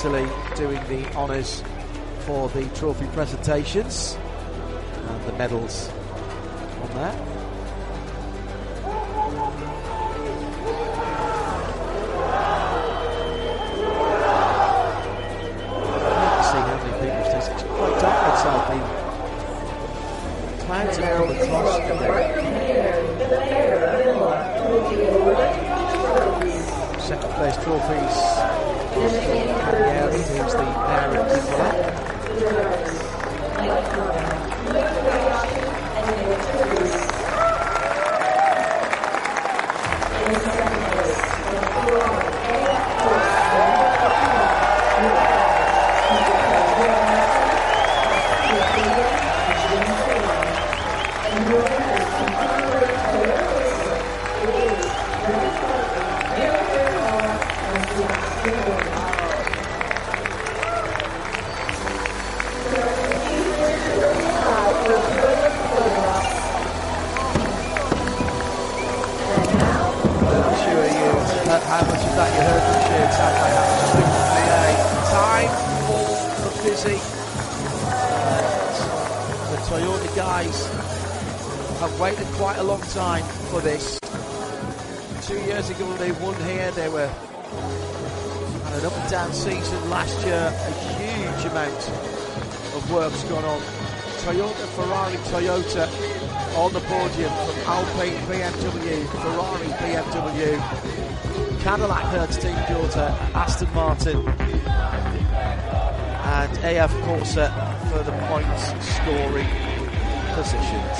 Italy doing the honours for the trophy presentations and the medals on there. Clouds are coming across second place trophies goes to Cavalieri, who's the mayor of Imola. How much of that you heard from Sheard? Sounds like absolutely time for busy. The Toyota guys have waited quite a long time for this. 2 years ago they won here. They had an up and down season last year. A huge amount of work's gone on. Toyota, Ferrari, Toyota on the podium from Alpine, BMW, Ferrari, BMW, Cadillac, Hertz, Team Daughter, Aston Martin and AF Corsa for the points scoring positions.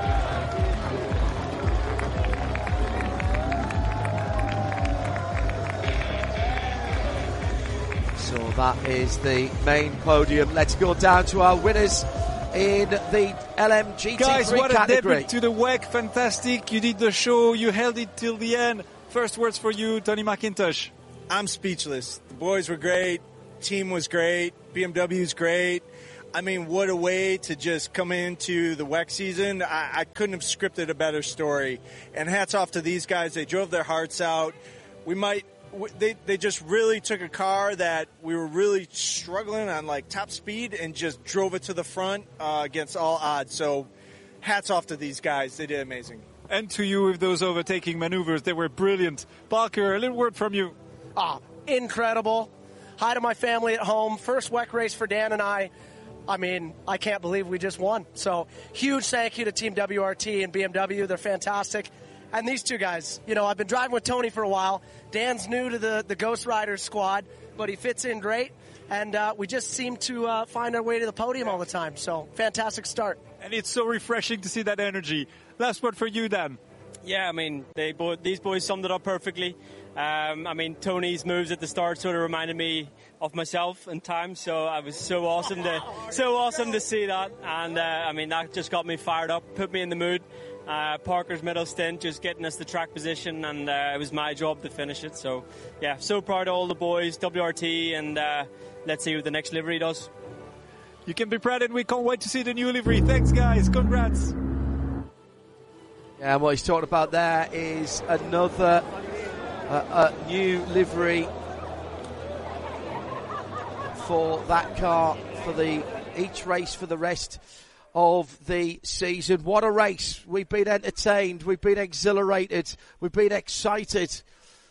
So that is the main podium. Let's go down to our winners in the LMGT3 Guys, what category. a debut to the WEC. Fantastic. You did the show. You held it till the end. First words for you, Tony McIntosh. I'm speechless. The boys were great. Team was great. BMW's great. I mean, what a way to just come into the WEC season. I couldn't have scripted a better story. And hats off to these guys. They drove their hearts out. They just really took a car that we were really struggling on, like, top speed, and just drove it to the front against all odds. So hats off to these guys. They did amazing. And to you with those overtaking maneuvers. They were brilliant. Parker, a little word from you. Incredible. Hi to my family at home. First WEC race for Dan and I. I mean, I can't believe we just won. So huge thank you to Team WRT and BMW. They're fantastic. And these two guys, you know, I've been driving with Tony for a while. Dan's new to the Ghost Riders squad, but he fits in great. And we just seem to find our way to the podium all the time. So fantastic start. And it's so refreshing to see that energy. Last word for you, Dan. Yeah, I mean, these boys summed it up perfectly. I mean, Tony's moves at the start sort of reminded me of myself in time, so it was so awesome to see that. And I mean, that just got me fired up, put me in the mood. Parker's middle stint, just getting us the track position, and it was my job to finish it. So, yeah, so proud of all the boys, WRT, and let's see what the next livery does. You can be proud, and we can't wait to see the new livery. Thanks, guys. Congrats. Yeah, and what he's talking about there is another new livery for that car for each race for the rest of the season. What a race. We've been entertained. We've been exhilarated. We've been excited.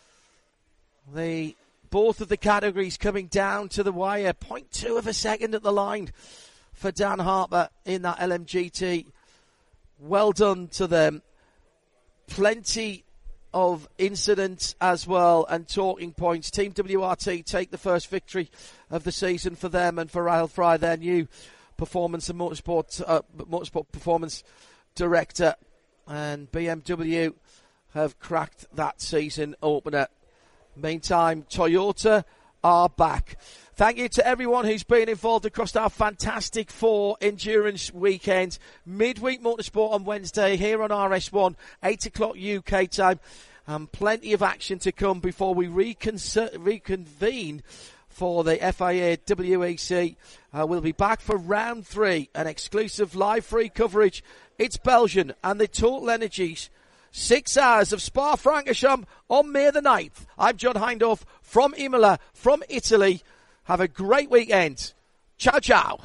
Both of the categories coming down to the wire. 0.2 of a second at the line for Dan Harper in that LMGT. Well done to them. Plenty of incidents as well and talking points. Team WRT take the first victory of the season for them and for Rahul Fry, their new performance and motorsport performance director. And BMW have cracked that season opener. Meantime, Toyota are back. Thank you to everyone who's been involved across our fantastic 4 endurance weekends. Midweek Motorsport on Wednesday here on RS1, 8 o'clock UK time. And plenty of action to come before we reconvene for the FIA WEC. We'll be back for round 3, an exclusive live free coverage. It's Belgian and the Total Energies. 6 hours of Spa-Francorchamps on May the 9th. I'm John Hindhaugh from Imola, from Italy. Have a great weekend. Ciao, ciao.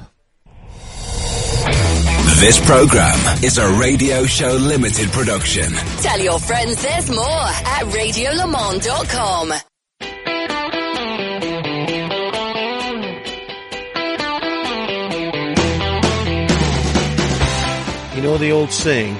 This program is a Radio Show Limited production. Tell your friends there's more at radiolemans.com. You know the old saying,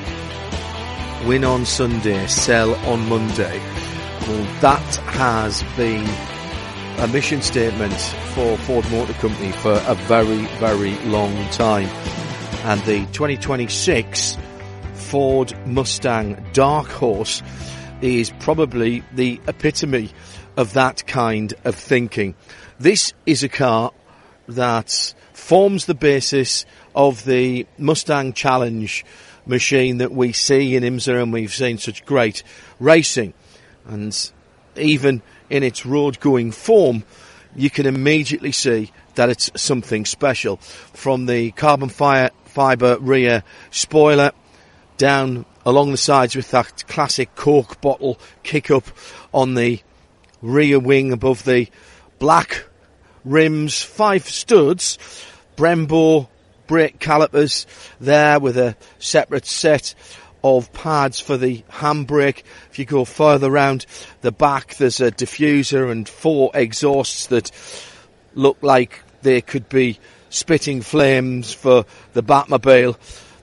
win on Sunday, sell on Monday. Well, that has been a mission statement for Ford Motor Company for a very, very long time. And the 2026 Ford Mustang Dark Horse is probably the epitome of that kind of thinking. This is a car that forms the basis of the Mustang Challenge machine that we see in IMSA, and we've seen such great racing. And even in its road-going form, you can immediately see that it's something special. From the carbon fibre rear spoiler down along the sides with that classic Coke bottle kick-up on the rear wing above the black rims, 5 studs, Brembo brake calipers there with a separate set of pads for the handbrake. If you go further round the back, there's a diffuser and 4 exhausts that look like they could be spitting flames for the Batmobile.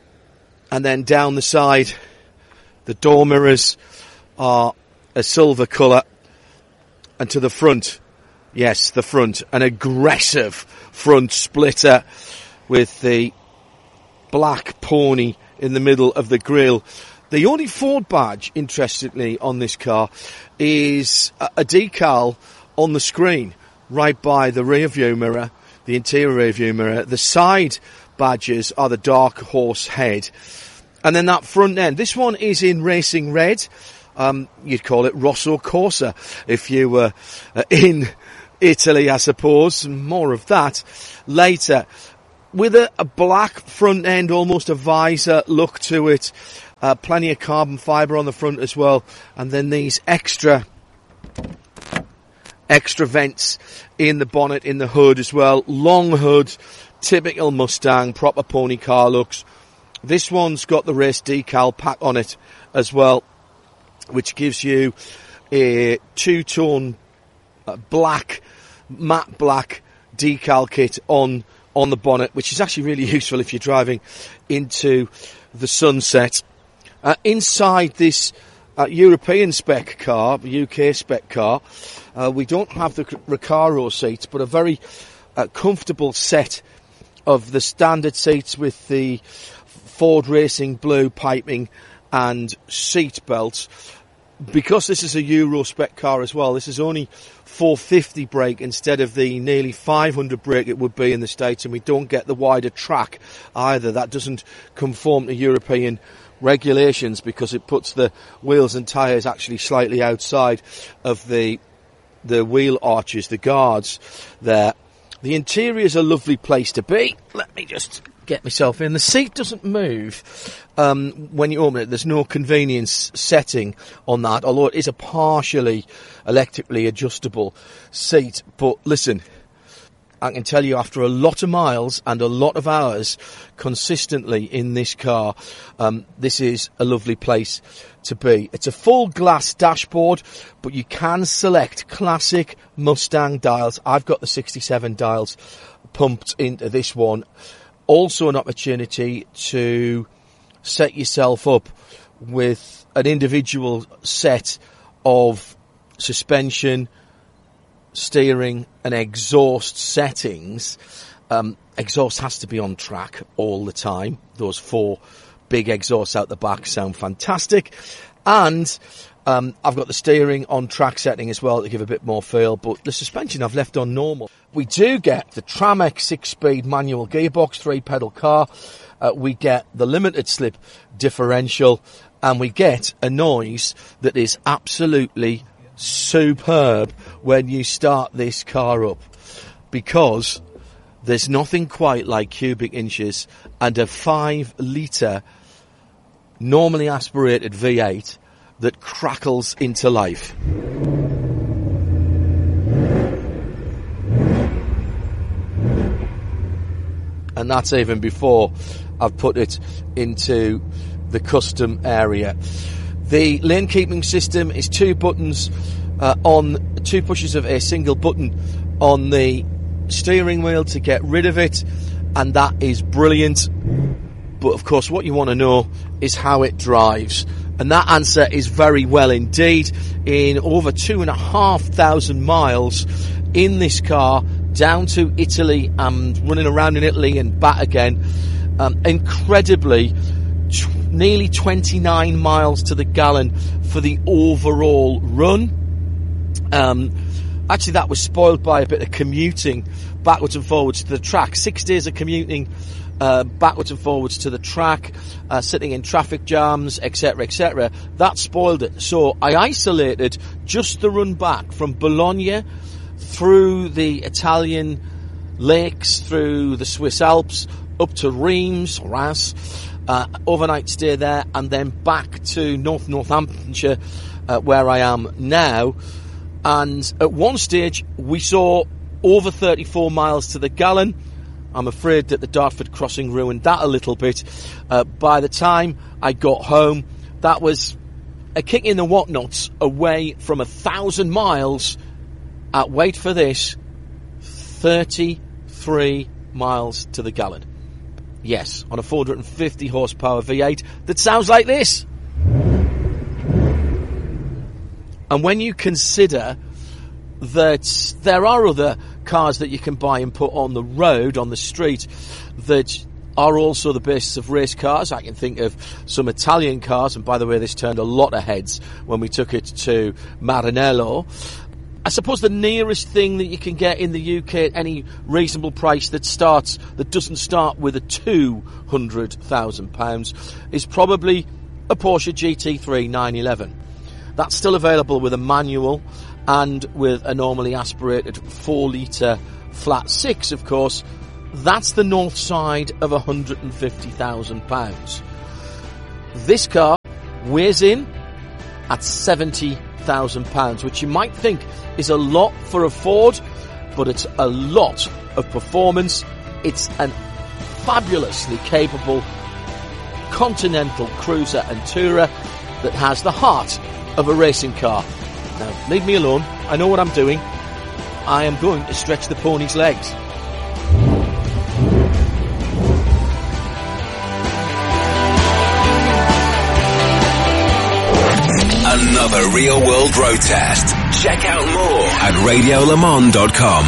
And then down the side, the door mirrors are a silver colour. And to the front, yes, the front, an aggressive front splitter with the black pony in the middle of the grille. The only Ford badge, interestingly, on this car is a decal on the screen right by the rear view mirror, the interior rear view mirror. The side badges are the Dark Horse head. And then that front end, this one is in racing red. You'd call it Rosso Corsa if you were in Italy, I suppose. More of that later. With a black front end, almost a visor look to it. Plenty of carbon fibre on the front as well. And then these extra vents in the bonnet, in the hood as well. Long hood, typical Mustang, proper pony car looks. This one's got the race decal pack on it as well, which gives you a two-tone black, matte black decal kit on the bonnet, which is actually really useful if you're driving into the sunset. Inside this European spec car, UK spec car, we don't have the Recaro seats, but a very comfortable set of the standard seats with the Ford Racing blue piping and seat belts. Because this is a Euro spec car as well, this is only 450 brake instead of the nearly 500 brake it would be in the States, and we don't get the wider track either. That doesn't conform to European regulations because it puts the wheels and tyres actually slightly outside of the wheel arches, the guards there. The interior is a lovely place to be. Let me just get myself in. The seat doesn't move when you open it. There's no convenience setting on that, although it is a partially electrically adjustable seat. But listen, I can tell you after a lot of miles and a lot of hours consistently in this car, this is a lovely place to be. It's a full glass dashboard, but you can select classic Mustang dials. I've got the 67 dials pumped into this one. Also an opportunity to set yourself up with an individual set of suspension, steering and exhaust settings. Exhaust has to be on track all the time. Those 4 big exhausts out the back sound fantastic. And I've got the steering on track setting as well to give a bit more feel, but the suspension I've left on normal. We do get the Tramex 6-speed manual gearbox, 3-pedal car. We get the limited slip differential, and we get a noise that is absolutely superb when you start this car up, because there's nothing quite like cubic inches and a 5-litre normally aspirated V8 that crackles into life. and that's even before I've put it into the custom area. The lane keeping system is 2 buttons on 2 pushes of a single button on the steering wheel to get rid of it, and that is brilliant. But of course what you want to know is how it drives, and that answer is very well indeed. In over 2,500 miles in this car down to Italy and running around in Italy and back again, incredibly nearly 29 miles to the gallon for the overall run. Actually, that was spoiled by a bit of commuting backwards and forwards to the track. 6 days of commuting backwards and forwards to the track, sitting in traffic jams, etc., etc. That spoiled it. So I isolated just the run back from Bologna through the Italian lakes, through the Swiss Alps, up to Reims, overnight stay there, and then back to Northamptonshire, where I am now. And at one stage we saw over 34 miles to the gallon. I'm afraid that the Dartford crossing ruined that a little bit. By the time I got home, that was a kick in the whatnots away from 1,000 miles at, wait for this, 33 miles to the gallon. Yes, on a 450 horsepower V8 that sounds like this. And when you consider that there are other cars that you can buy and put on the road, on the street, that are also the basis of race cars. I can think of some Italian cars, and by the way, this turned a lot of heads when we took it to Maranello. I suppose the nearest thing that you can get in the UK at any reasonable price that doesn't start with a £200,000 is probably a Porsche GT3 911. That's still available with a manual and with a normally aspirated 4-litre flat 6, of course. That's the north side of £150,000. This car weighs in at £70,000, which you might think is a lot for a Ford, but it's a lot of performance. It's a fabulously capable Continental cruiser and tourer that has the heart of a racing car. Now, leave me alone. I know what I'm doing. I am going to stretch the pony's legs. Another real-world road test. Check out more at radiolemans.com.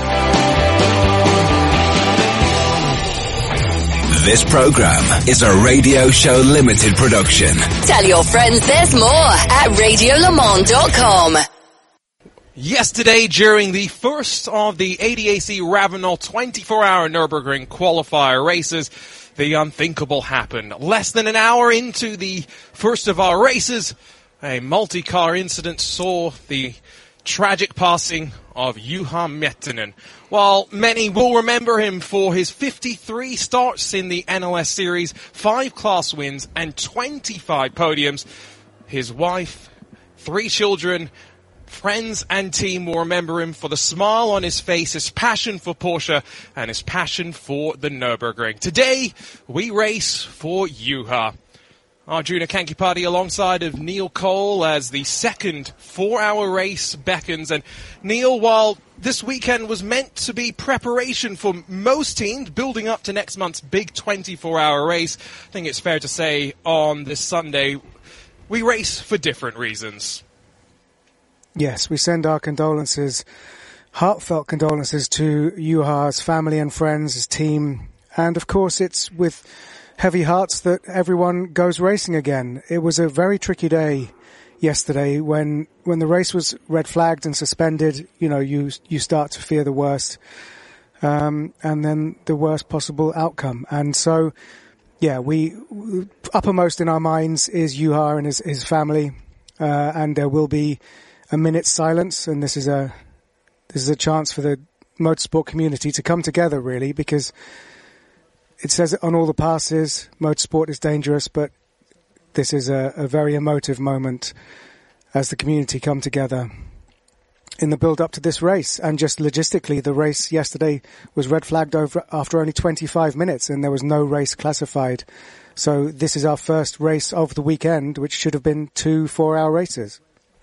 This program is a Radio Show Limited production. Tell your friends there's more at radiolemans.com. Yesterday, during the first of the ADAC Ravenel 24-hour Nürburgring qualifier races, the unthinkable happened. Less than an hour into the first of our races, a multi-car incident saw the tragic passing of Juha Miettinen. While many will remember him for his 53 starts in the NLS Series, 5 class wins and 25 podiums, his wife, 3 children, friends and team will remember him for the smile on his face, his passion for Porsche, and his passion for the Nürburgring. Today, we race for Juha. Arjuna Kankipati alongside of Neil Cole as the second 4-hour race beckons. And Neil, while this weekend was meant to be preparation for most teams building up to next month's big 24-hour race, I think it's fair to say on this Sunday we race for different reasons. Yes, we send our condolences, heartfelt condolences to Juha's family and friends, his team, and of course it's with heavy hearts that everyone goes racing again. It was a very tricky day yesterday when the race was red flagged and suspended. You know, you start to fear the worst, and then the worst possible outcome. And so, yeah, we uppermost in our minds is Juha and his family, and there will be a minute's silence. And this is a chance for the motorsport community to come together, really, because it says it on all the passes, motorsport is dangerous, but this is a very emotive moment as the community come together. in the build-up to this race. And just logistically, the race yesterday was red flagged after only 25 minutes, and there was no race classified. So this is our first race of the weekend, which should have been 2 4-hour races.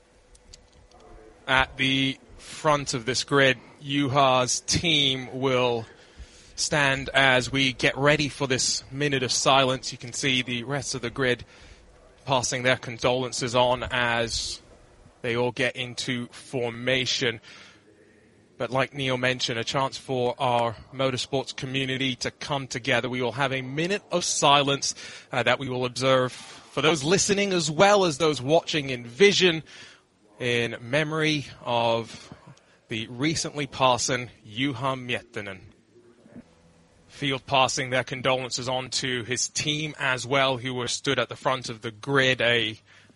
At the front of this grid, Juha's team will stand as we get ready for this minute of silence. You can see the rest of the grid passing their condolences on as they all get into formation. But like Neil mentioned, a chance for our motorsports community to come together. We will have a minute of silence that we will observe for those listening as well as those watching in vision, in memory of the recently passing Juha Miettinen. Field passing their condolences on to his team as well, who were stood at the front of the grid. A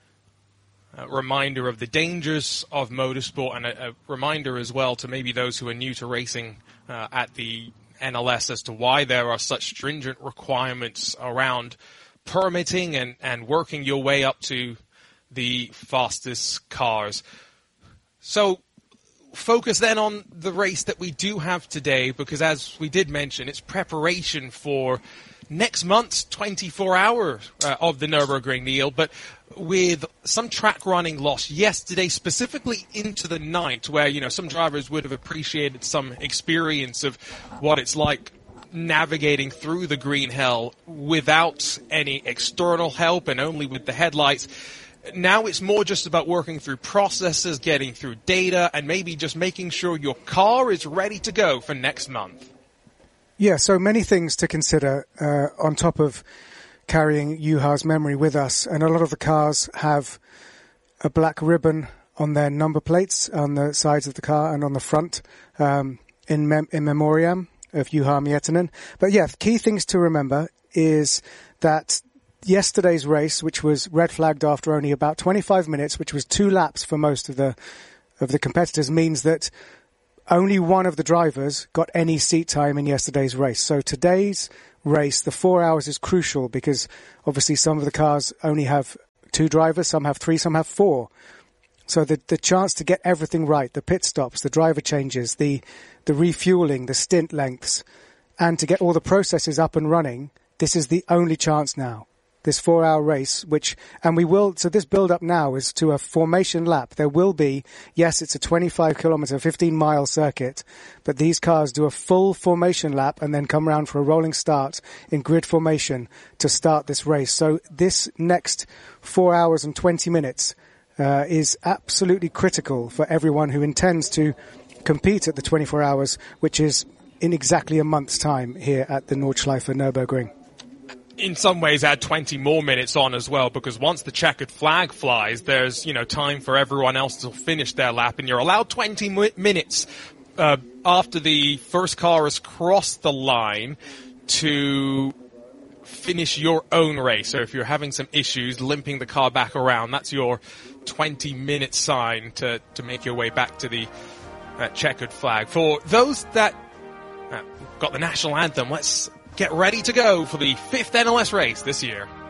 reminder of the dangers of motorsport, and a reminder as well to maybe those who are new to racing at the NLS as to why there are such stringent requirements around permitting and working your way up to the fastest cars. So focus then on the race that we do have today, because as we did mention, it's preparation for next month's 24 hours of the Nürburgring, Neil, but with some track running lost yesterday, specifically into the night, where, you know, some drivers would have appreciated some experience of what it's like navigating through the green hell without any external help and only with the headlights. Now it's more just about working through processes, getting through data, and maybe just making sure your car is ready to go for next month. Yeah, so many things to consider on top of carrying Juha's memory with us. And a lot of the cars have a black ribbon on their number plates on the sides of the car and on the front in memoriam of Juha Miettinen. But yeah, key things to remember is that yesterday's race, which was red flagged after only about 25 minutes, which was 2 laps for most of the competitors, means that only one of the drivers got any seat time in yesterday's race. So today's race, the 4 hours is crucial because obviously some of the cars only have 2 drivers, some have 3, some have 4. So the chance to get everything right, the pit stops, the driver changes, the refueling, the stint lengths, and to get all the processes up and running, this is the only chance now. This 4-hour race, so this build-up now is to a formation lap. There will be, yes, it's a 25-kilometre, 15-mile circuit, but these cars do a full formation lap and then come around for a rolling start in grid formation to start this race. So this next 4 hours and 20 minutes is absolutely critical for everyone who intends to compete at the 24 hours, which is in exactly a month's time here at the Nordschleife Nürburgring. In some ways, add 20 more minutes on as well, because once the checkered flag flies, there's, time for everyone else to finish their lap, and you're allowed 20 minutes after the first car has crossed the line to finish your own race. So if you're having some issues limping the car back around, that's your 20-minute sign to make your way back to the checkered flag. For those that got the national anthem, let's get ready to go for the 5th NLS race this year.